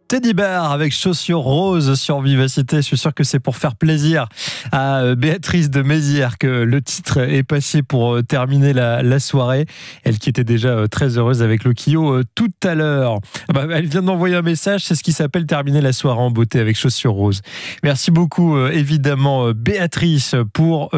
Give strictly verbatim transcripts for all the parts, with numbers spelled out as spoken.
Teddy Bear avec Chaussures Roses sur Vivacité. Je suis sûr que c'est pour faire plaisir à Béatrice de Mézières que le titre est passé pour terminer la, la soirée. Elle qui était déjà très heureuse avec le Kyo tout à l'heure. Bah, elle vient d'envoyer un message, c'est ce qui s'appelle terminer la soirée en beauté avec Chaussures Roses. Merci beaucoup évidemment Béatrice pour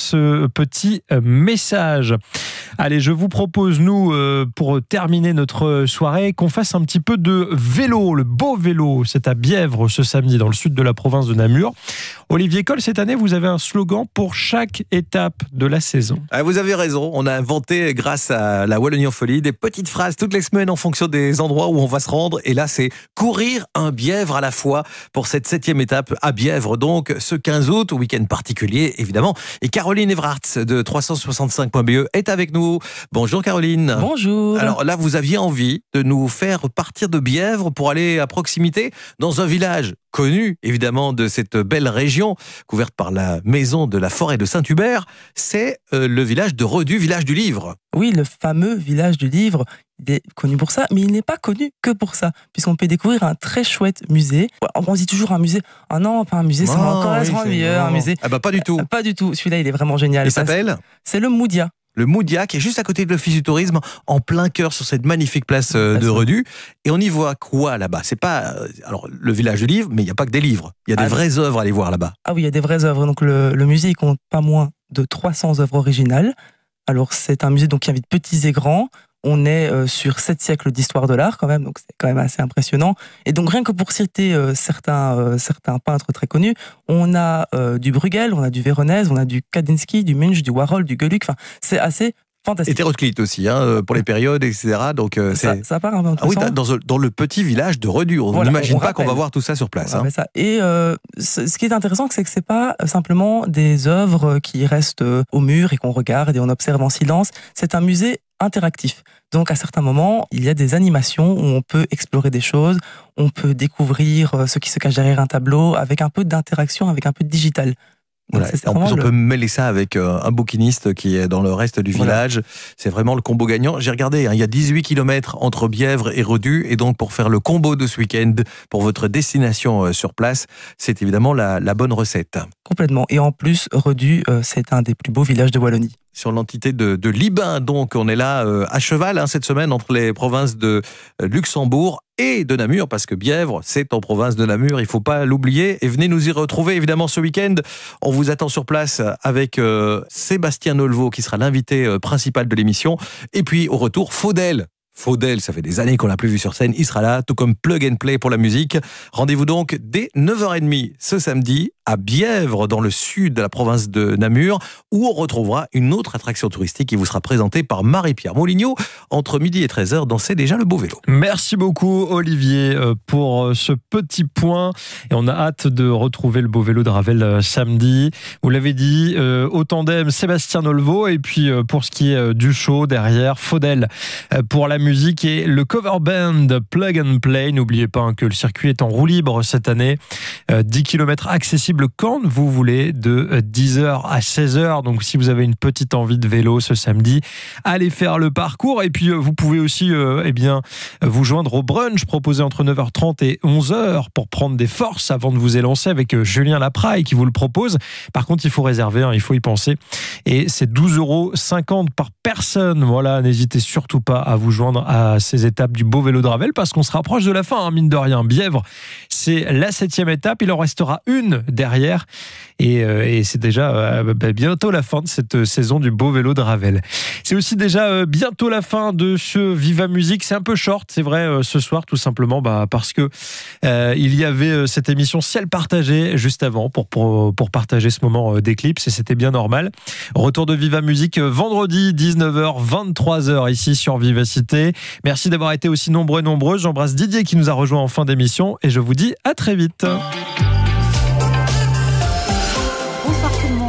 ce petit message. Allez, je vous propose nous pour terminer notre soirée qu'on fasse un petit peu de vélo, le beau vélo. C'est à Bièvre ce samedi dans le sud de la province de Namur. Olivier Coll, cette année, vous avez un slogan pour chaque étape de la saison. Ah, vous avez raison, on a inventé grâce à la Wallonie en folie des petites phrases toutes les semaines en fonction des endroits où on va se rendre. Et là, c'est courir un Bièvre à la fois pour cette septième étape à Bièvre, donc ce quinze août, week-end particulier évidemment. Et Caroline Everhardt de trois cent soixante-cinq point B E est avec nous. Bonjour Caroline. Bonjour. Alors là, vous aviez envie de nous faire partir de Bièvre pour aller à proximité dans un village connu évidemment de cette belle région couverte par la maison de la forêt de Saint-Hubert. C'est euh, le village de Redu, village du livre. Oui, le fameux village du livre. Il est connu pour ça, mais il n'est pas connu que pour ça, puisqu'on peut découvrir un très chouette musée. On dit toujours un musée. Ah non, pas un musée, c'est oh, encore oui, mieux, un musée. Ah bah pas du tout. Euh, pas du tout. Celui-là, il est vraiment génial. Il s'appelle ? C'est le Moudia. Le Moudia, qui est juste à côté de l'Office du Tourisme, en plein cœur sur cette magnifique place euh, de Redu. Et on y voit quoi là-bas ? C'est pas euh, alors le village du livre, mais il n'y a pas que des livres. Il y a des ah, vraies œuvres à aller voir là-bas. Ah oui, il y a des vraies œuvres. Donc le, le musée il compte pas moins de trois cents œuvres originales. Alors c'est un musée donc qui invite petits et grands. On est euh, sur sept siècles d'histoire de l'art quand même, donc c'est quand même assez impressionnant. Et donc rien que pour citer euh, certains, euh, certains peintres très connus, on a euh, du Bruegel, on a du Véronèse, on a du Kandinsky, du Munch, du Warhol, du Gueluc. Enfin, c'est assez fantastique. Hétéroclite aussi, hein, pour les périodes, et cetera. Donc euh, ça, c'est... ça part un peu ah oui, dans, dans le petit village de Redu. On voilà, n'imagine on pas rappelle. qu'on va voir tout ça sur place. Hein. Ça. Et euh, ce qui est intéressant, c'est que c'est pas simplement des œuvres qui restent au mur et qu'on regarde et on observe en silence. C'est un musée interactif. Donc à certains moments, il y a des animations où on peut explorer des choses, on peut découvrir ce qui se cache derrière un tableau avec un peu d'interaction, avec un peu de digital. Voilà. En plus, on le... peut mêler ça avec euh, un bouquiniste qui est dans le reste du village. Voilà. C'est vraiment le combo gagnant. J'ai regardé, hein, il y a dix-huit kilomètres entre Bièvre et Redu. Et donc, pour faire le combo de ce week-end, pour votre destination euh, sur place, c'est évidemment la, la bonne recette. Complètement. Et en plus, Redu, euh, c'est un des plus beaux villages de Wallonie. Sur l'entité de, de Libin, donc on est là euh, à cheval hein, cette semaine entre les provinces de euh, Luxembourg et de Namur, parce que Bièvre, c'est en province de Namur, il ne faut pas l'oublier. Et venez nous y retrouver évidemment ce week-end. On vous attend sur place avec euh, Sébastien Nolvo, qui sera l'invité euh, principal de l'émission. Et puis au retour, Faudel. Faudel, ça fait des années qu'on l'a plus vu sur scène, il sera là, tout comme Plug and Play pour la musique. Rendez-vous donc dès neuf heures trente ce samedi à Bièvre, dans le sud de la province de Namur, où on retrouvera une autre attraction touristique qui vous sera présentée par Marie-Pierre Moulignot entre midi et treize heures dans C'est déjà le beau vélo. Merci beaucoup Olivier pour ce petit point et on a hâte de retrouver le beau vélo de Ravel samedi. Vous l'avez dit, au tandem Sébastien Nolvo et puis pour ce qui est du show derrière, Faudel pour la musique et le cover band Plug and Play. N'oubliez pas que le circuit est en roue libre cette année, dix kilomètres accessibles quand vous voulez de dix heures à seize heures. Donc si vous avez une petite envie de vélo ce samedi, allez faire le parcours. Et puis vous pouvez aussi euh, eh bien, vous joindre au brunch proposé entre neuf heures trente et onze heures pour prendre des forces avant de vous élancer avec Julien Lapraille qui vous le propose. Par contre, il faut réserver, hein, il faut y penser. Et c'est douze euros cinquante par personne. Voilà, n'hésitez surtout pas à vous joindre à ces étapes du beau vélo de Ravel parce qu'on se rapproche de la fin, hein, mine de rien. Bièvre, c'est la septième étape. Il en restera une derrière et, euh, et c'est déjà euh, bah, bientôt la fin de cette saison du beau vélo de Ravel. C'est aussi déjà euh, bientôt la fin de ce Viva Musique. C'est un peu short, c'est vrai, euh, ce soir, tout simplement bah, parce que euh, il y avait euh, cette émission Ciel partagé juste avant pour, pour, pour partager ce moment euh, d'éclipse et c'était bien normal. Retour de Viva Musique euh, vendredi dix-neuf heures vingt-trois heures ici sur Vivacité. Merci d'avoir été aussi nombreux et nombreuses. J'embrasse Didier qui nous a rejoint en fin d'émission et je vous dis à très vite.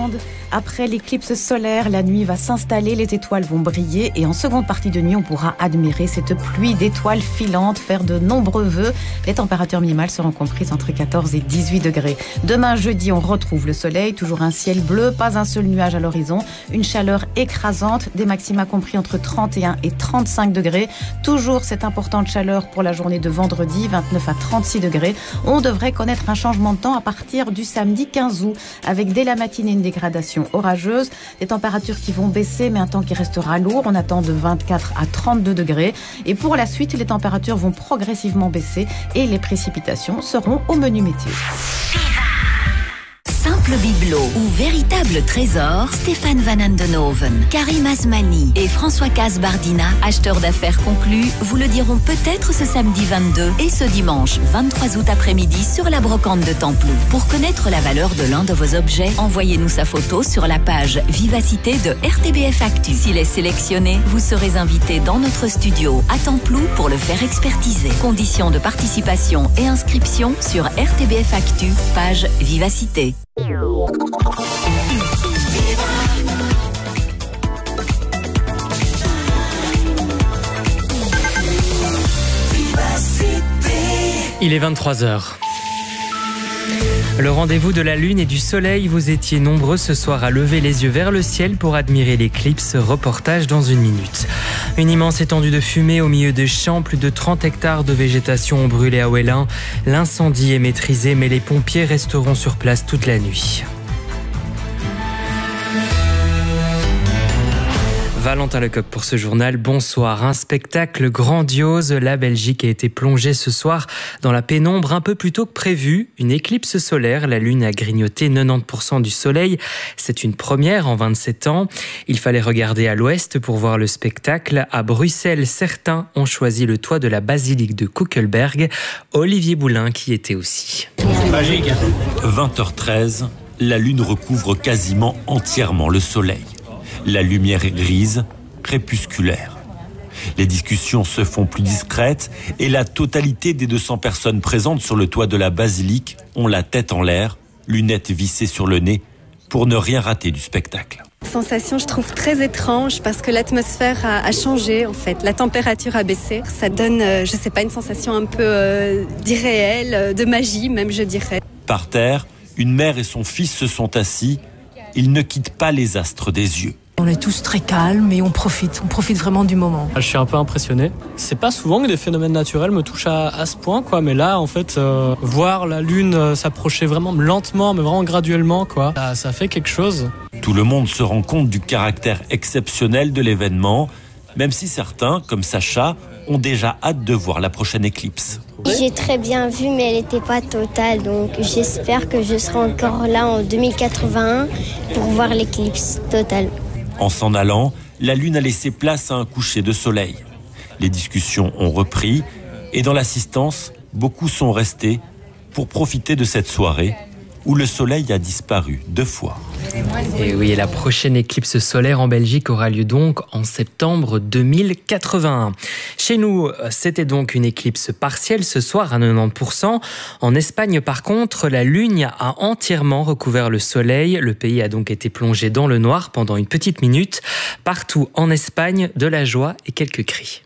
Après l'éclipse solaire, la nuit va s'installer, les étoiles vont briller et en seconde partie de nuit, on pourra admirer cette pluie d'étoiles filantes, faire de nombreux vœux. Les températures minimales seront comprises entre quatorze et dix-huit degrés. Demain, jeudi, on retrouve le soleil, toujours un ciel bleu, pas un seul nuage à l'horizon, une chaleur écrasante, des maxima compris entre trente et un et trente-cinq degrés. Toujours cette importante chaleur pour la journée de vendredi, vingt-neuf à trente-six degrés. On devrait connaître un changement de temps à partir du samedi quinze août, avec dès la matinée une dégradation orageuse, des températures qui vont baisser mais un temps qui restera lourd. On attend de vingt-quatre à trente-deux degrés et pour la suite les températures vont progressivement baisser et les précipitations seront au menu météo. Simple bibelot ou véritable trésor, Stéphane Van Andenhoven, Karim Asmani et François Casbardina, acheteurs d'affaires conclus, vous le diront peut-être ce samedi vingt-deux et ce dimanche vingt-trois août après-midi sur la brocante de Templou. Pour connaître la valeur de l'un de vos objets, envoyez-nous sa photo sur la page Vivacité de R T B F Actu. S'il est sélectionné, vous serez invité dans notre studio à Templou pour le faire expertiser. Conditions de participation et inscription sur R T B F Actu, page Vivacité. Il est vingt-trois heures. Le rendez-vous de la Lune et du Soleil, vous étiez nombreux ce soir à lever les yeux vers le ciel pour admirer l'éclipse. Reportage dans une minute. Une immense étendue de fumée au milieu des champs, plus de trente hectares de végétation ont brûlé à Ouélin. L'incendie est maîtrisé, mais les pompiers resteront sur place toute la nuit. Valentin Lecoq pour ce journal. Bonsoir. Un spectacle grandiose. La Belgique a été plongée ce soir dans la pénombre un peu plus tôt que prévu. Une éclipse solaire. La Lune a grignoté quatre-vingt-dix pour cent du soleil. C'est une première en vingt-sept ans. Il fallait regarder à l'ouest pour voir le spectacle. À Bruxelles, certains ont choisi le toit de la basilique de Kuckelberg. Olivier Boulin qui était aussi. Magique. vingt heures treize, la Lune recouvre quasiment entièrement le soleil. La lumière est grise, crépusculaire. Les discussions se font plus discrètes et la totalité des deux cents personnes présentes sur le toit de la basilique ont la tête en l'air, lunettes vissées sur le nez, pour ne rien rater du spectacle. Sensation, je trouve très étrange parce que l'atmosphère a, a changé en fait, la température a baissé. Ça donne, euh, je sais pas, une sensation un peu euh, d'irréel, euh, de magie même, je dirais. Par terre, une mère et son fils se sont assis. Ils ne quittent pas les astres des yeux. On est tous très calmes et on profite, on profite vraiment du moment. Je suis un peu impressionné. C'est pas souvent que des phénomènes naturels me touchent à, à ce point, quoi. Mais là, en fait, euh, voir la Lune euh, s'approcher vraiment lentement, mais vraiment graduellement, quoi, ça, ça fait quelque chose. Tout le monde se rend compte du caractère exceptionnel de l'événement, même si certains, comme Sacha, ont déjà hâte de voir la prochaine éclipse. J'ai très bien vu, mais elle n'était pas totale, donc j'espère que je serai encore là en deux mille quatre-vingt-un pour voir l'éclipse totale. En s'en allant, la Lune a laissé place à un coucher de soleil. Les discussions ont repris et dans l'assistance, beaucoup sont restés pour profiter de cette soirée où le soleil a disparu deux fois. Et oui, et la prochaine éclipse solaire en Belgique aura lieu donc en septembre deux mille quatre-vingt-un. Chez nous, c'était donc une éclipse partielle ce soir à quatre-vingt-dix pour cent. En Espagne, par contre, la Lune a entièrement recouvert le soleil. Le pays a donc été plongé dans le noir pendant une petite minute. Partout en Espagne, de la joie et quelques cris.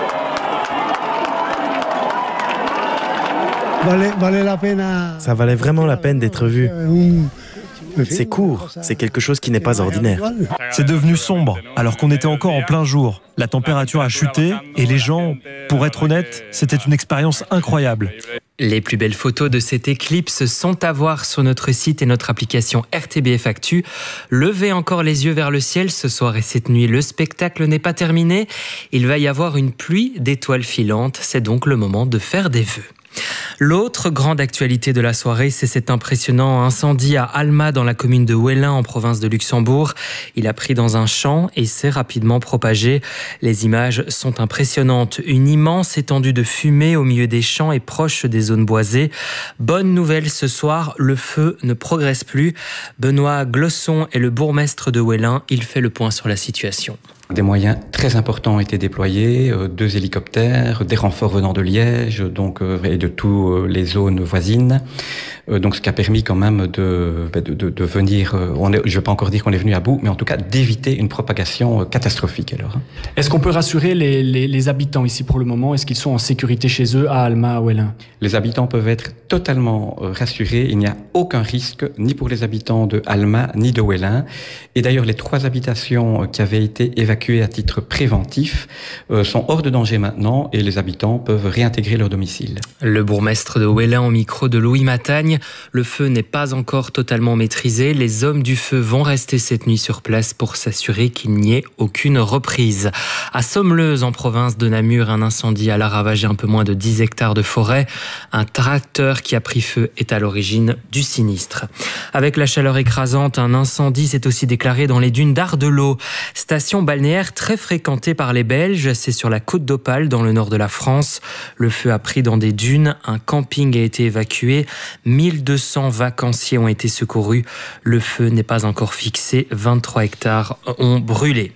Ça valait vraiment la peine d'être vu. C'est court, c'est quelque chose qui n'est pas ordinaire. C'est devenu sombre, alors qu'on était encore en plein jour. La température a chuté et les gens, pour être honnête, c'était une expérience incroyable. Les plus belles photos de cette éclipse sont à voir sur notre site et notre application R T B F Actu. Levez encore les yeux vers le ciel ce soir et cette nuit. Le spectacle n'est pas terminé. Il va y avoir une pluie d'étoiles filantes. C'est donc le moment de faire des vœux. L'autre grande actualité de la soirée, c'est cet impressionnant incendie à Alma dans la commune de Ouélin en province de Luxembourg. Il a pris dans un champ et s'est rapidement propagé. Les images sont impressionnantes. Une immense étendue de fumée au milieu des champs et proche des zones boisées. Bonne nouvelle ce soir, le feu ne progresse plus. Benoît Glosson est le bourgmestre de Ouélin. Il fait le point sur la situation. Des moyens très importants ont été déployés, euh, deux hélicoptères, des renforts venant de Liège, donc euh, et de toutes les zones voisines. Euh, donc ce qui a permis quand même de de, de, de venir. Euh, on est, je ne vais pas encore dire qu'on est venu à bout, mais en tout cas d'éviter une propagation euh, catastrophique. Alors. Est-ce qu'on peut rassurer les, les, les habitants ici pour le moment? Est-ce qu'ils sont en sécurité chez eux à Alma, à Ouellin? Les habitants peuvent être totalement rassurés. Il n'y a aucun risque ni pour les habitants de Alma ni de Ouellin. Et d'ailleurs, les trois habitations qui avaient été évacuées à titre préventif euh, sont hors de danger maintenant et les habitants peuvent réintégrer leur domicile. Le bourgmestre de Ouellin au micro de Louis Matagne. Le feu n'est pas encore totalement maîtrisé. Les hommes du feu vont rester cette nuit sur place pour s'assurer qu'il n'y ait aucune reprise. À Sommeleuse, en province de Namur, un incendie a ravagé un peu moins de dix hectares de forêt. Un tracteur qui a pris feu est à l'origine du sinistre. Avec la chaleur écrasante, un incendie s'est aussi déclaré dans les dunes d'Ardelot. Station balnéaire très fréquentée par les Belges, c'est sur la côte d'Opale, dans le nord de la France. Le feu a pris dans des dunes, un camping a été évacué, mille deux cents vacanciers ont été secourus. Le feu n'est pas encore fixé, vingt-trois hectares ont brûlé.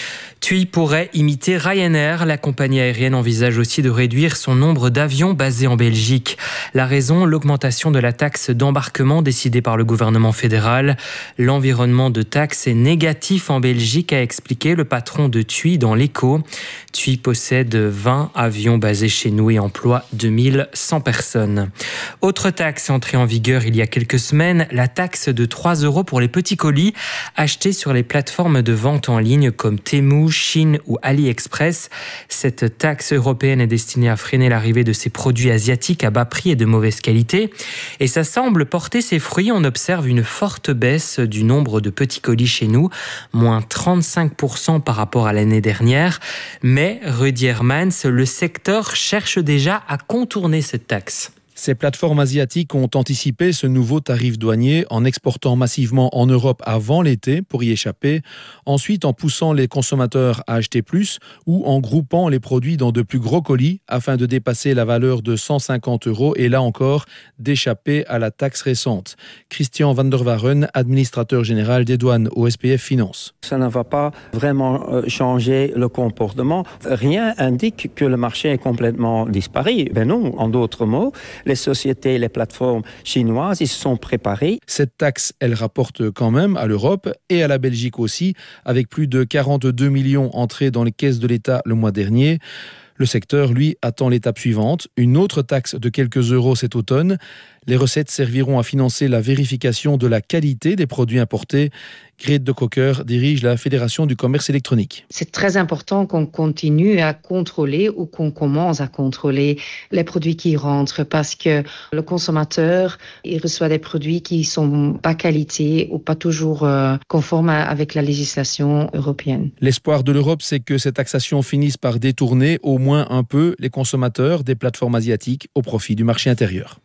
TUI pourrait imiter Ryanair. La compagnie aérienne envisage aussi de réduire son nombre d'avions basés en Belgique. La raison, l'augmentation de la taxe d'embarquement décidée par le gouvernement fédéral. L'environnement de taxe est négatif en Belgique, a expliqué le patron de TUI dans l'Écho. TUI possède vingt avions basés chez nous et emploie deux mille cent personnes. Autre taxe entrée en vigueur il y a quelques semaines, la taxe de trois euros pour les petits colis achetés sur les plateformes de vente en ligne comme Temu, Chine ou AliExpress. Cette taxe européenne est destinée à freiner l'arrivée de ces produits asiatiques à bas prix et de mauvaise qualité. Et ça semble porter ses fruits. On observe une forte baisse du nombre de petits colis chez nous, moins trente-cinq pour cent par rapport à l'année dernière. Mais, Rudy Hermans, le secteur cherche déjà à contourner cette taxe. Ces plateformes asiatiques ont anticipé ce nouveau tarif douanier en exportant massivement en Europe avant l'été pour y échapper, ensuite en poussant les consommateurs à acheter plus ou en groupant les produits dans de plus gros colis afin de dépasser la valeur de cent cinquante euros et là encore d'échapper à la taxe récente. Christian van der Waren, administrateur général des douanes au S P F Finance. Ça ne va pas vraiment changer le comportement. Rien indique que le marché est complètement disparu. Ben non, en d'autres mots, les sociétés, les plateformes chinoises, ils se sont préparés. Cette taxe, elle rapporte quand même à l'Europe et à la Belgique aussi, avec plus de quarante-deux millions entrés dans les caisses de l'État le mois dernier. Le secteur, lui, attend l'étape suivante, une autre taxe de quelques euros cet automne. Les recettes serviront à financer la vérification de la qualité des produits importés. Grete de Cocker dirige la Fédération du commerce électronique. C'est très important qu'on continue à contrôler ou qu'on commence à contrôler les produits qui rentrent parce que le consommateur, il reçoit des produits qui sont pas qualité ou pas toujours euh, conformes avec la législation européenne. L'espoir de l'Europe, c'est que cette taxation finisse par détourner au moins un peu les consommateurs des plateformes asiatiques au profit du marché intérieur.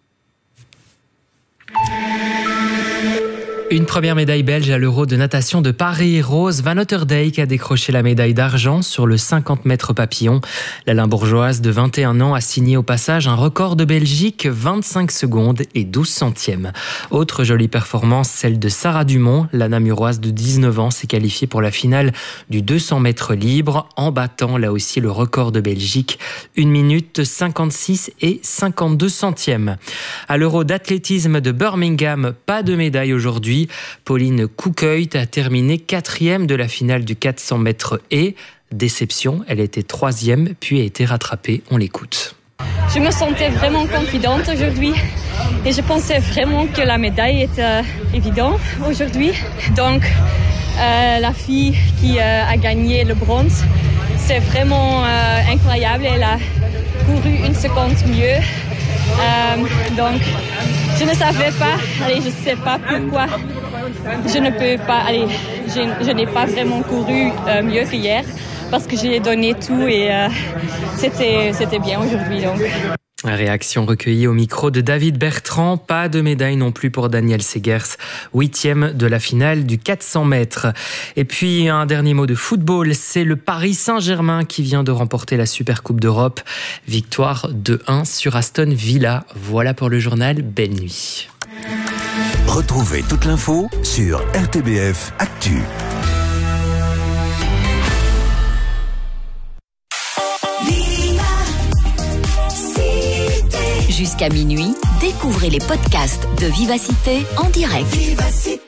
Une première médaille belge à l'Euro de natation de Paris. Rose Van Otterdijk a décroché la médaille d'argent sur le cinquante mètres papillon. La Limbourgeoise de vingt et un ans a signé au passage un record de Belgique, vingt-cinq secondes et douze centièmes. Autre jolie performance, celle de Sarah Dumont. La Namuroise de dix-neuf ans s'est qualifiée pour la finale du deux cents mètres libre en battant là aussi le record de Belgique, une minute cinquante-six et cinquante-deux centièmes. À l'Euro d'athlétisme de Birmingham, pas de médaille aujourd'hui. Pauline Couqueut a terminé quatrième de la finale du quatre cents mètres et déception, elle était troisième puis a été rattrapée. On l'écoute. Je me sentais vraiment confidente aujourd'hui et je pensais vraiment que la médaille était euh, évidente aujourd'hui. Donc euh, la fille qui euh, a gagné le bronze, c'est vraiment euh, incroyable. Elle a couru une seconde mieux. Euh, donc, je ne savais pas, allez, je ne sais pas pourquoi je ne peux pas, allez, je, je n'ai pas vraiment couru euh, mieux qu'hier parce que j'ai donné tout et euh, c'était, c'était bien aujourd'hui. Donc. Réaction recueillie au micro de David Bertrand. Pas de médaille non plus pour Daniel Segers, huitième de la finale du quatre cents mètres. Et puis un dernier mot de football, c'est le Paris Saint-Germain qui vient de remporter la Supercoupe d'Europe. Victoire deux un sur Aston Villa. Voilà pour le journal, belle nuit. Retrouvez toute l'info sur R T B F Actu. Jusqu'à minuit, découvrez les podcasts de Vivacité en direct. Vivacité.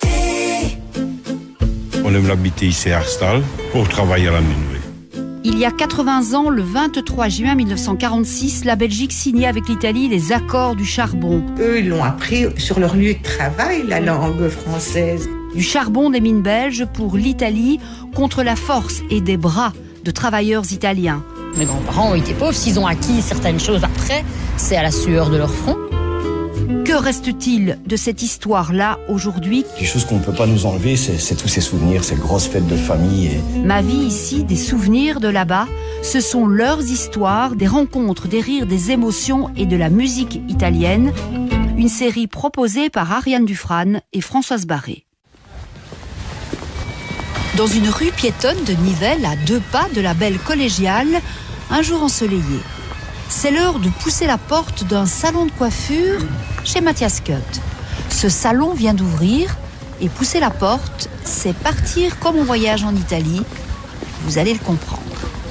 On aime habiter ici à Arstal pour travailler à la minuit. Il y a quatre-vingts ans, le vingt-trois juin mille neuf cent quarante-six, la Belgique signait avec l'Italie les accords du charbon. Eux, ils l'ont appris sur leur lieu de travail, la langue française. Du charbon des mines belges pour l'Italie contre la force et des bras de travailleurs italiens. Mes grands-parents ont été pauvres, s'ils ont acquis certaines choses après, c'est à la sueur de leur front. Que reste-t-il de cette histoire-là aujourd'hui ? Les choses qu'on ne peut pas nous enlever, c'est, c'est tous ces souvenirs, ces grosses fêtes de famille. Et... Ma vie ici, des souvenirs de là-bas, ce sont leurs histoires, des rencontres, des rires, des émotions et de la musique italienne. Une série proposée par Ariane Dufrane et Françoise Barré. Dans une rue piétonne de Nivelles, à deux pas de la belle collégiale, un jour ensoleillé. C'est l'heure de pousser la porte d'un salon de coiffure chez Mathias Kutt. Ce salon vient d'ouvrir et pousser la porte, c'est partir comme on voyage en Italie. Vous allez le comprendre.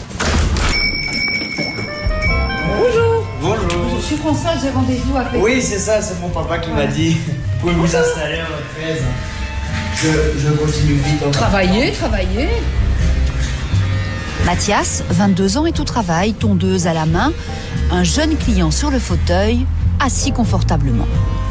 Bonjour. Bonjour. Je suis Françoise, j'ai rendez-vous avec... Oui, c'est ça, c'est mon papa qui m'a dit. Vous pouvez vous installer à votre aise. Je, je continue vite. En Travailler, travailler. Mathias, vingt-deux ans, est au travail, tondeuse à la main, un jeune client sur le fauteuil, assis confortablement.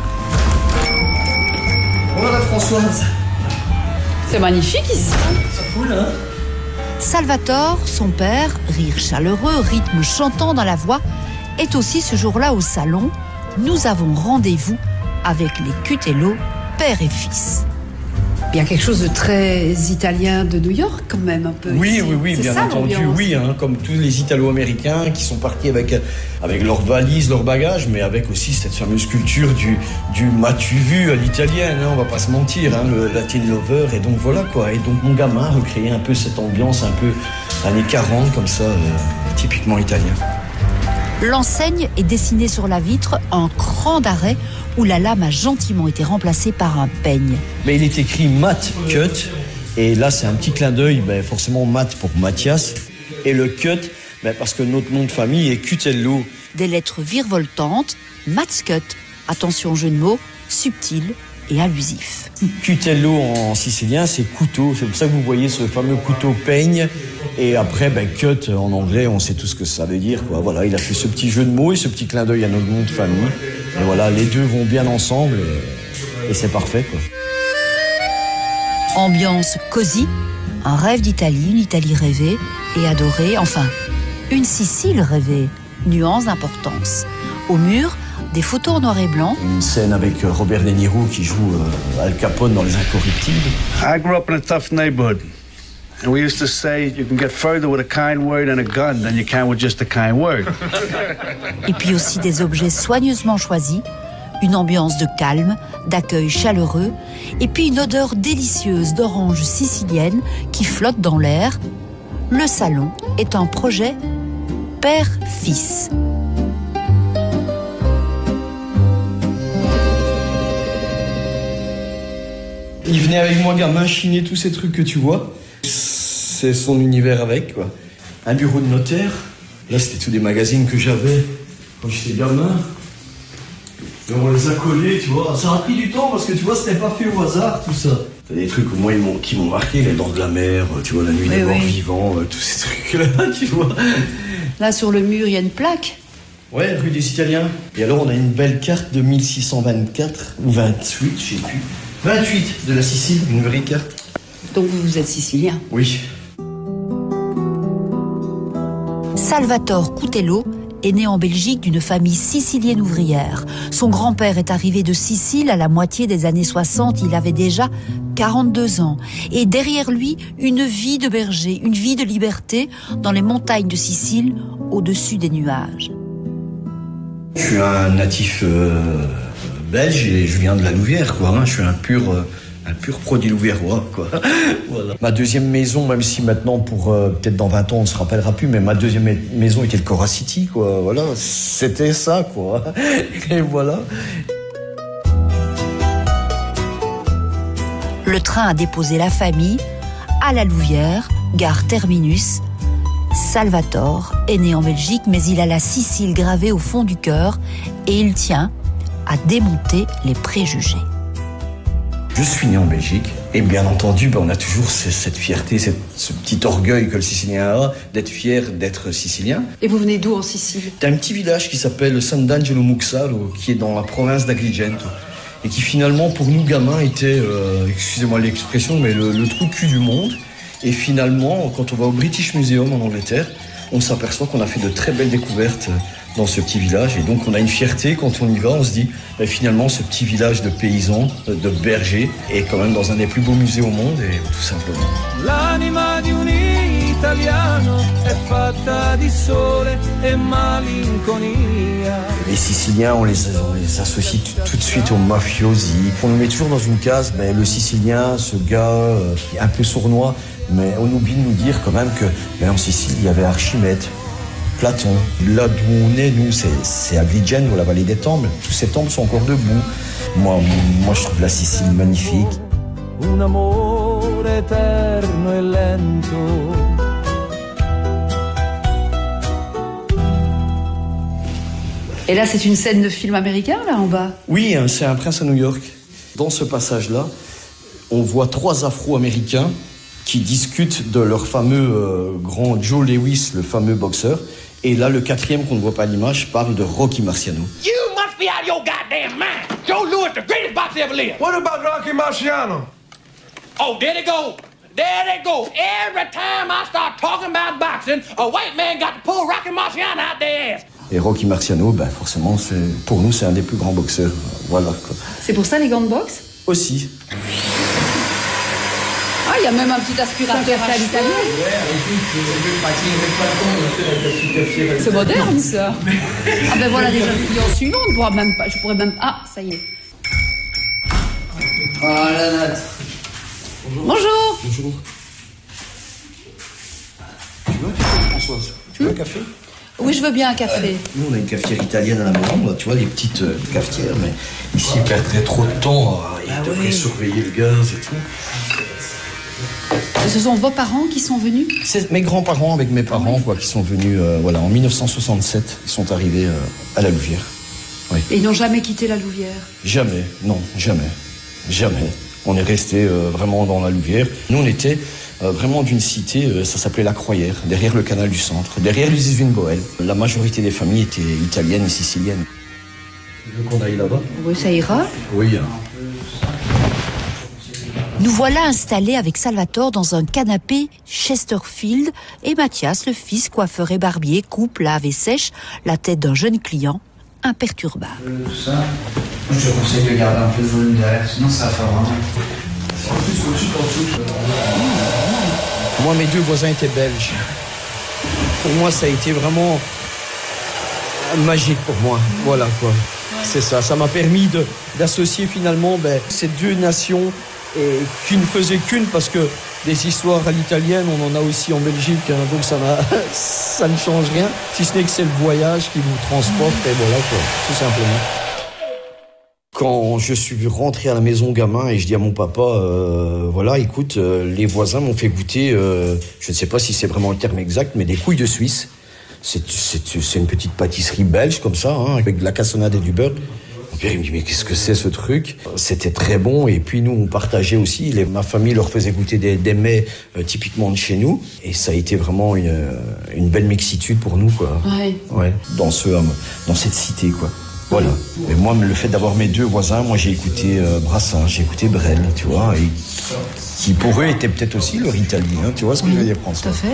Voilà Françoise. C'est magnifique ici. C'est cool, hein? Salvatore, son père, rire chaleureux, rythme chantant dans la voix, est aussi ce jour-là au salon. Nous avons rendez-vous avec les Cutello, père et fils. Il y a quelque chose de très italien de New York quand même un peu. Oui, ici. oui, oui, C'est bien ça, entendu, l'ambiance. oui, hein, comme tous les Italo-Américains qui sont partis avec, avec leurs valises, leurs bagages, mais avec aussi cette fameuse culture du, du m'as-tu vu à l'italienne, hein, on va pas se mentir, hein, le Latin lover, et donc voilà quoi. Et donc mon gamin a recréé un peu cette ambiance un peu années quarante, comme ça, euh, typiquement italien. L'enseigne est dessinée sur la vitre, un cran d'arrêt où la lame a gentiment été remplacée par un peigne. Mais il est écrit Matt Cut, et là c'est un petit clin d'œil, ben, forcément Matt pour Mathias, et le Cut, ben, parce que notre nom de famille est Cutello. Des lettres virevoltantes, Matt's Cut. Attention jeu de mots, subtil et allusif. Cutello en sicilien, c'est couteau. C'est pour ça que vous voyez ce fameux couteau peigne. Et après, ben, cut en anglais, on sait tout ce que ça veut dire, quoi. Voilà, il a fait ce petit jeu de mots et ce petit clin d'œil à notre nom de famille. Et voilà, les deux vont bien ensemble et, et c'est parfait, quoi. Ambiance cosy, un rêve d'Italie, une Italie rêvée et adorée. Enfin, une Sicile rêvée. Nuance d'importance. Au mur, des photos en noir et blanc. Une scène avec Robert De Niro qui joue euh, Al Capone dans Les Incorruptibles. I grew up in a tough neighborhood. And we used to say you can get further with a kind word and a gun than you can with just a kind word. Et puis aussi des objets soigneusement choisis, une ambiance de calme, d'accueil chaleureux, et puis une odeur délicieuse d'orange sicilienne qui flotte dans l'air. Le salon est un projet père-fils. Il venait avec moi, gamin, chiner tous ces trucs que tu vois. C'est son univers avec, quoi. Un bureau de notaire. Là, c'était tous des magazines que j'avais quand j'étais gamin. Et on les a collés, tu vois. Ça a pris du temps parce que, tu vois, c'était pas fait au hasard, tout ça. T'as des trucs, moi, ils m'ont, qui m'ont marqué, les Dents de la Mer, tu vois, La Nuit Oui, des Morts oui. Vivants, euh, tous ces trucs-là, tu vois. Là, sur le mur, il y a une plaque. Ouais, rue des Italiens. Et alors, on a une belle carte de mille six cent vingt-quatre, ou vingt-huit, je sais plus. vingt-huit de la Sicile, une vraie carte. Donc vous, vous êtes sicilien. Oui. Salvatore Cutello est né en Belgique d'une famille sicilienne ouvrière. Son grand-père est arrivé de Sicile à la moitié des années soixante. Il avait déjà quarante-deux ans. Et derrière lui, une vie de berger, une vie de liberté dans les montagnes de Sicile, au-dessus des nuages. Je suis un natif euh, belge et je viens de la Louvière, quoi. Hein. Je suis un pur, euh, un pur produit louviérois, quoi. Voilà. Ma deuxième maison, même si maintenant, pour euh, peut-être dans vingt ans, on ne se rappellera plus, mais ma deuxième maison était le Cora City, quoi. Voilà, c'était ça, quoi. Et voilà. Le train a déposé la famille à la Louvière, gare terminus. Salvatore est né en Belgique, mais il a la Sicile gravée au fond du cœur et il tient à démonter les préjugés. Je suis né en Belgique et bien entendu, ben, on a toujours cette fierté, cette, ce petit orgueil que le Sicilien a d'être fier d'être sicilien. Et vous venez d'où en Sicile? T'as un petit village qui s'appelle Sant'Angelo Muxaro, qui est dans la province d'Agrigento et qui finalement pour nous gamins était, euh, excusez-moi l'expression, mais le, le trou de cul du monde. Et finalement, quand on va au British Museum en Angleterre, on s'aperçoit qu'on a fait de très belles découvertes dans ce petit village. Et donc on a une fierté quand on y va, on se dit ben, finalement ce petit village de paysans, de bergers est quand même dans un des plus beaux musées au monde, et tout simplement. L'anima di un italiano è fatta di sole e malinconia. Les Siciliens, on les, on les associe tout, tout de suite aux mafiosi. On nous met toujours dans une case, ben, le Sicilien, ce gars euh, un peu sournois, mais on oublie de nous dire quand même que ben, en Sicile, il y avait Archimède, Platon. Là d'où on est, nous, c'est Agrigento, la vallée des temples. Tous ces temples sont encore debout. Moi, moi je trouve la Sicile magnifique. Un amore eterno e lento. Et là, c'est une scène de film américain, là, en bas? Oui, c'est Un prince à New York. Dans ce passage-là, on voit trois Afro-Américains qui discutent de leur fameux euh, grand Joe Lewis, le fameux boxeur. Et là, le quatrième qu'on ne voit pas à l'image parle de Rocky Marciano. You must be out of your goddamn mind. Joe Louis, the greatest boxer ever lived. What about Rocky Marciano? Oh, there they go. There they go. Every time I start talking about boxing, a white man got to pull Rocky Marciano out their ass. Et Rocky Marciano, ben forcément, pour nous, c'est un des plus grands boxeurs. Voilà. C'est pour ça les gants de boxe? Aussi. Ah, il y a même un petit aspirateur à l'italien. C'est moderne, ça. Ah ben voilà déjà le client suivant, on ne pourra même pas, je pourrais même... Ah, ça y est. Ah, la natte. Bonjour. Bonjour. Bonjour. Tu veux un café, Françoise? Tu veux un café? Oui, je veux bien un café. Euh, nous, on a une cafetière italienne à la maison, tu vois, les petites euh, cafetières, mais ici, ils perdraient trop de temps. Euh, ils ah devraient oui. surveiller le gaz et tout. Et ce sont vos parents qui sont venus? C'est mes grands-parents avec mes parents, oui. quoi, qui sont venus, euh, voilà, en mille neuf cent soixante-sept, ils sont arrivés euh, à la Louvière. Oui. Et ils n'ont jamais quitté la Louvière? Jamais, non, jamais, jamais. On est resté euh, vraiment dans la Louvière. Nous, on était euh, vraiment d'une cité, euh, ça s'appelait La Croyère, derrière le canal du Centre, derrière les usines Boel. La majorité des familles étaient italiennes et siciliennes. Tu veux qu'on aille là-bas? Oui, ça ira. Oui. Hein. Nous voilà installés avec Salvatore dans un canapé Chesterfield et Mathias, le fils coiffeur et barbier, coupe, lave et sèche la tête d'un jeune client imperturbable. Euh, tout ça, je te conseille de garder un peu de volume derrière, sinon ça va faire vraiment... Moi, mes deux voisins étaient belges. Pour moi, ça a été vraiment magique pour moi. Voilà, quoi. C'est ça. Ça m'a permis de, d'associer finalement ben, ces deux nations et qui ne faisaient qu'une, parce que des histoires à l'italienne, on en a aussi en Belgique, hein, donc ça, ça ne change rien, si ce n'est que c'est le voyage qui vous transporte, et voilà, quoi, tout simplement. Quand je suis rentré à la maison gamin et je dis à mon papa, euh, voilà, écoute, euh, les voisins m'ont fait goûter, euh, je ne sais pas si c'est vraiment le terme exact, mais des couilles de Suisse. C'est, c'est, c'est une petite pâtisserie belge comme ça, hein, avec de la cassonade et du beurre. Mon père, il me dit, mais qu'est-ce que c'est ce truc? C'était très bon, et puis nous, on partageait aussi. Les, ma famille leur faisait goûter des, des mets euh, typiquement de chez nous, et ça a été vraiment une, une belle mixitude pour nous, quoi. Ouais. Ouais, dans, ce, euh, dans cette cité, quoi. Voilà. Et moi, le fait d'avoir mes deux voisins, moi, j'ai écouté euh, Brassens, j'ai écouté Brel, tu vois, et qui pour eux était peut-être aussi leur italien, hein, tu vois ce que je veux dire, François? Tout à fait.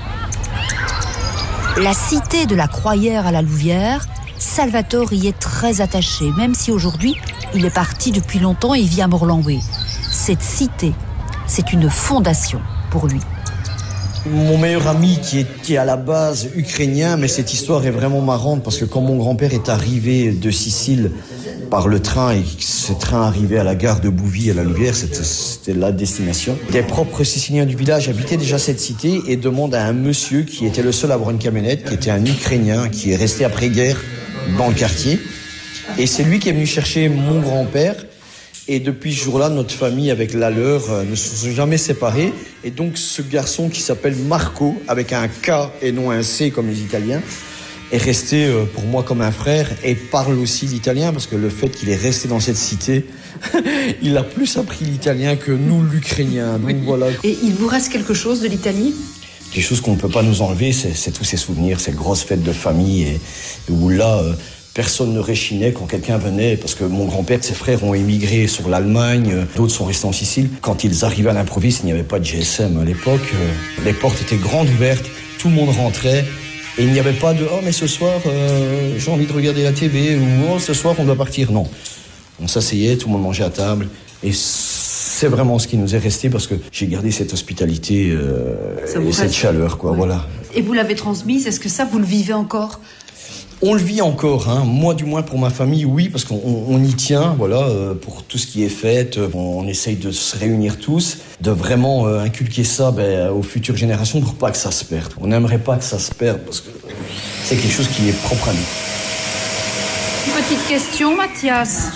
La cité de la Croyère à la Louvière, Salvatore y est très attaché, même si aujourd'hui, il est parti depuis longtemps et vit à Morlanway. Cette cité, c'est une fondation pour lui. Mon meilleur ami qui est, qui est à la base ukrainien, mais cette histoire est vraiment marrante parce que quand mon grand-père est arrivé de Sicile par le train et que ce train arrivait à la gare de Bouvy à la Louvière, c'était, c'était la destination. Des propres Siciliens du village habitaient déjà cette cité et demandent à un monsieur qui était le seul à avoir une camionnette, qui était un Ukrainien, qui est resté après-guerre dans le quartier. Et c'est lui qui est venu chercher mon grand-père. Et depuis ce jour-là, notre famille avec la leur euh, ne se sont jamais séparés. Et donc ce garçon qui s'appelle Marco, avec un K et non un C comme les Italiens, est resté euh, pour moi comme un frère et parle aussi l'italien parce que le fait qu'il est resté dans cette cité, il a plus appris l'italien que nous l'ukrainien. Donc voilà. Et il vous reste quelque chose de l'Italie ? Les choses qu'on ne peut pas nous enlever, c'est, c'est tous ces souvenirs, ces grosses fêtes de famille et, et où là, euh, personne ne réchinait quand quelqu'un venait, parce que mon grand-père et ses frères ont émigré sur l'Allemagne, euh, d'autres sont restés en Sicile. Quand ils arrivaient à l'improviste, il n'y avait pas de G S M à l'époque. Euh, les portes étaient grandes ouvertes, tout le monde rentrait. Et il n'y avait pas de « Oh, mais ce soir, euh, j'ai envie de regarder la T V » ou « Oh, ce soir, on doit partir ». Non. On s'asseyait, tout le monde mangeait à table. Et c'est vraiment ce qui nous est resté parce que j'ai gardé cette hospitalité euh, et cette chaleur, quoi. Ouais. Voilà. Et vous l'avez transmise, est-ce que ça, vous le vivez encore ? On le vit encore, hein. Moi du moins pour ma famille, oui, parce qu'on on y tient, voilà, euh, pour tout ce qui est fête, on, on essaye de se réunir tous, de vraiment euh, inculquer ça ben, aux futures générations pour pas que ça se perde. On n'aimerait pas que ça se perde parce que c'est quelque chose qui est propre à nous. Une petite question, Mathias.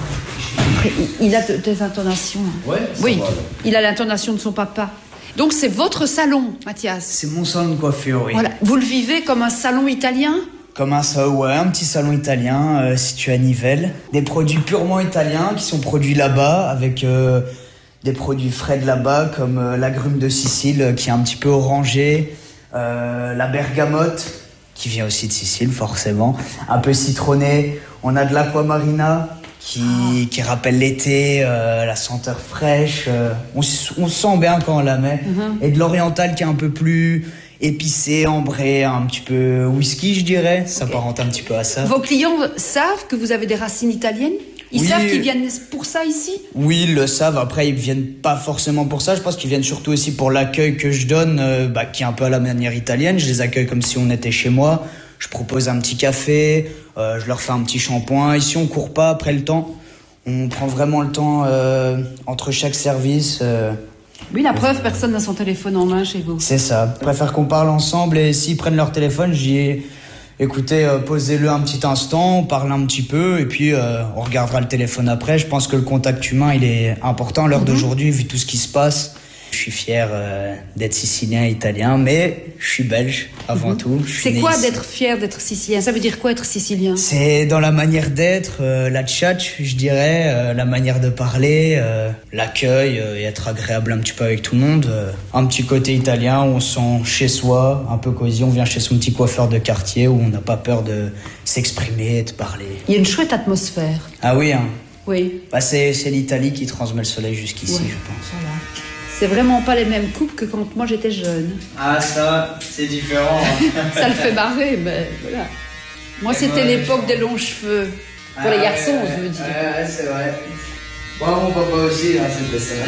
Il a des intonations. Ouais, oui, va, il a l'intonation de son papa. Donc c'est votre salon, Mathias. C'est mon salon de coiffure, oui. Voilà. Vous le vivez comme un salon italien ? Comme un, ouais, un petit salon italien euh, situé à Nivelles. Des produits purement italiens qui sont produits là-bas avec euh, des produits frais de là-bas comme euh, l'agrume de Sicile euh, qui est un petit peu orangé, euh, la bergamote qui vient aussi de Sicile forcément, un peu citronné. On a de l'aquamarina qui, ah. qui rappelle l'été, euh, la senteur fraîche. Euh, on, on se sent bien quand on la met. Mm-hmm. Et de l'oriental qui est un peu plus épicé, ambré, un petit peu whisky, je dirais. Ça okay. S'apparente un petit peu à ça. Vos clients savent que vous avez des racines italiennes ? Ils oui. savent qu'ils viennent pour ça ici ? Oui, ils le savent. Après, ils viennent pas forcément pour ça. Je pense qu'ils viennent surtout aussi pour l'accueil que je donne, euh, bah, qui est un peu à la manière italienne. Je les accueille comme si on était chez moi. Je propose un petit café, euh, je leur fais un petit shampoing. Ici, on court pas après le temps. On prend vraiment le temps euh, entre chaque service. Euh, Oui, la preuve, personne n'a son téléphone en main chez vous. C'est ça. Je préfère qu'on parle ensemble et s'ils prennent leur téléphone, je dis écoutez, euh, posez-le un petit instant, on parle un petit peu et puis euh, on regardera le téléphone après. Je pense que le contact humain, il est important à l'heure mm-hmm. d'aujourd'hui, vu tout ce qui se passe. Je suis fier euh, d'être sicilien et italien, mais je suis belge avant mm-hmm. tout. C'est quoi ici. D'être fier d'être sicilien ? Ça veut dire quoi être sicilien ? C'est dans la manière d'être, euh, la tchatch, je dirais, euh, la manière de parler, euh, l'accueil euh, et être agréable un petit peu avec tout le monde. Euh, un petit côté italien où on se sent chez soi, un peu cosy. On vient chez son petit coiffeur de quartier où on n'a pas peur de s'exprimer, de parler. Il y a une chouette atmosphère. Ah oui, hein. Oui. Bah c'est, c'est l'Italie qui transmet le soleil jusqu'ici, ouais. je pense. Voilà. C'est vraiment pas les mêmes coupes que quand moi j'étais jeune. Ah ça, c'est différent. Ça le fait marrer, mais voilà. Moi, et c'était moi, l'époque des longs cheveux. Pour ah, les garçons, ouais, je veux dire. Ouais, c'est vrai. Moi, mon papa aussi, hein, c'était ça.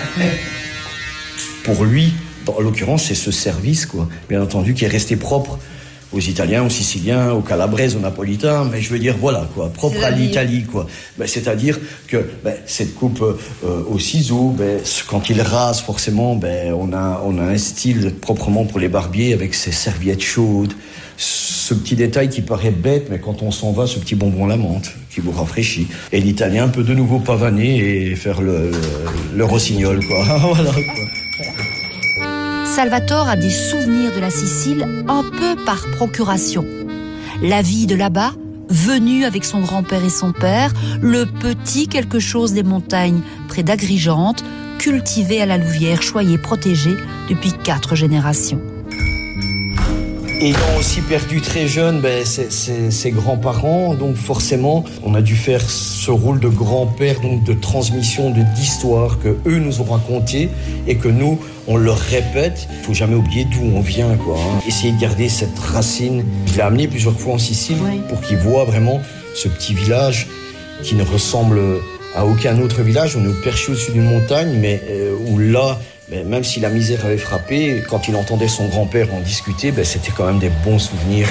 Pour lui, en l'occurrence, c'est ce service, quoi. Bien entendu, qui est resté propre aux Italiens, aux Siciliens, aux Calabraises, aux Napolitains, mais je veux dire, voilà, quoi, propre à l'Italie, quoi. Ben, c'est-à-dire que ben, cette coupe euh, au ciseau, ben, quand il rase, forcément, ben, on a, on a un style proprement pour les barbiers avec ces serviettes chaudes. Ce petit détail qui paraît bête, mais quand on s'en va, ce petit bonbon à la menthe qui vous rafraîchit. Et l'Italien peut de nouveau pavaner et faire le, le, le rossignol, quoi. Voilà, quoi. Salvatore a des souvenirs de la Sicile un peu par procuration. La vie de là-bas, venu avec son grand-père et son père, le petit quelque chose des montagnes près d'Agrigente, cultivé à la Louvière, choyé, protégé depuis quatre générations. Ayant aussi perdu très jeune ben, ses, ses, ses grands-parents, donc forcément, on a dû faire ce rôle de grand-père, donc de transmission de d'histoires que eux nous ont racontées et que nous, on leur répète. Il faut jamais oublier d'où on vient, quoi. Hein. Essayer de garder cette racine. Je l'ai amené plusieurs fois en Sicile oui. pour qu'ils voient vraiment ce petit village qui ne ressemble à aucun autre village. On est perché au-dessus d'une montagne, mais euh, où là, ben, même si la misère avait frappé, quand il entendait son grand-père en discuter, ben, c'était quand même des bons souvenirs.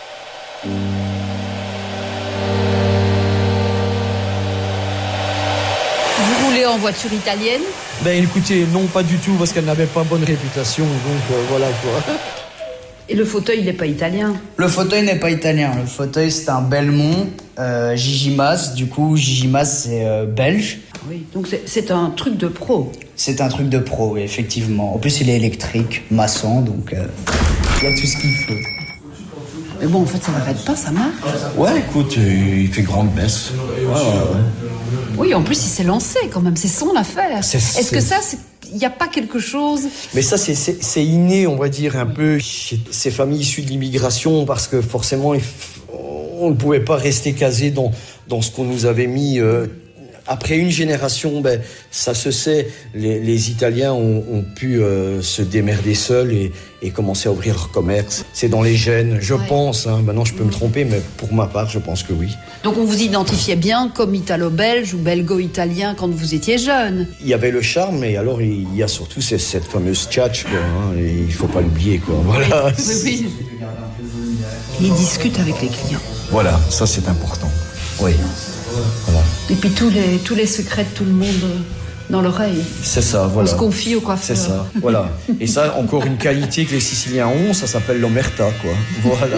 Vous roulez en voiture italienne ? Ben écoutez, non, pas du tout, parce qu'elle n'avait pas bonne réputation, donc euh, voilà quoi. Et le fauteuil n'est pas italien ? Le fauteuil n'est pas italien. Le fauteuil, c'est un Belmont, euh, Gigimas. Du coup, Gigimas, c'est euh, belge. Oui, donc c'est- c'est un truc de pro. C'est un truc de pro, oui, effectivement. En plus, il est électrique, maçon, donc euh, il y a tout ce qu'il faut. Mais bon, en fait, ça n'arrête pas, ça marche. Ouais, écoute, euh, il fait grande messe. Ouais, ouais, ouais. Oui, en plus, il s'est lancé quand même, c'est son affaire. C'est- Est-ce c'est- que ça, il n'y a pas quelque chose... Mais ça, c'est- c'est c'est inné, on va dire, un peu chez ces familles issues de l'immigration, parce que forcément, il f- on ne pouvait pas rester casé dans, dans ce qu'on nous avait mis. euh, Après une génération, ben, ça se sait, les, les Italiens ont, ont pu euh, se démerder seuls et, et commencer à ouvrir leur commerce. C'est dans les gènes, je Ouais. pense. Hein. Maintenant, je peux me tromper, mais pour ma part, je pense que oui. Donc on vous identifiait bien comme italo-belge ou belgo-italien quand vous étiez jeune. Il y avait le charme, mais alors il y a surtout cette, cette fameuse tchatch, quoi. Hein, et il faut pas l'oublier, quoi. Voilà. Oui, oui. Il discute avec les clients. Voilà, ça c'est important. Oui. Voilà. Et puis tous les, tous les secrets de tout le monde euh, dans l'oreille. C'est ça, voilà. On se confie au coiffeur. C'est ça, voilà. Et ça, encore une qualité que les Siciliens ont, ça s'appelle l'omerta, quoi. Voilà.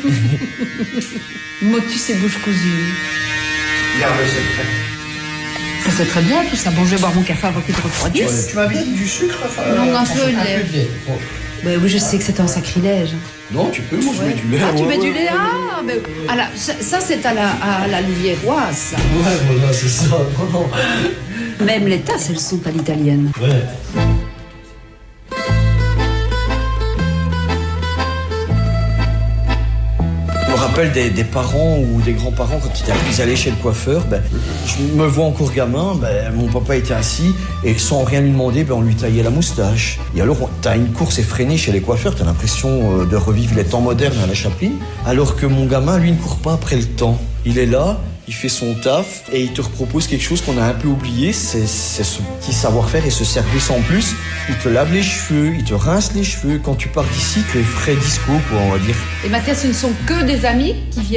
Motus et bouche cousue. Garde le secret. Ça c'est très bien tout ça. Bon, je vais boire mon café avant qu'il te refroidisse. Tu m'avais dit du sucre, enfin, Non, un euh, peu de lait. de lait. Bon. Ben oui, je sais que c'est un sacrilège. Non, tu peux, moi je mets du lait. Ah, tu ouais, mets ouais, du lait. ouais, Ah, ben, à la- ça, ça, c'est à la, à la Louviéroise, ça. Ouais, voilà, c'est ça. Non, non. Même les tasses, elles sont à l'italienne. Ouais. Je me rappelle des, des parents ou des grands-parents quand ils allaient chez le coiffeur, ben, je me vois encore gamin, ben, mon papa était assis et sans rien lui demander, ben, on lui taillait la moustache. Et alors, on- t'as une course effrénée chez les coiffeurs, t'as l'impression euh, de revivre les temps modernes à la Chaplin, alors que mon gamin, lui, ne court pas après le temps. Il est là, il fait son taf et il te repropose quelque chose qu'on a un peu oublié, c'est c'est ce petit savoir-faire et ce service en plus. Il te lave les cheveux, il te rince les cheveux. Quand tu pars d'ici, tu es frais disco, quoi, on va dire. Et Mathias, ce ne sont que des amis qui viennent.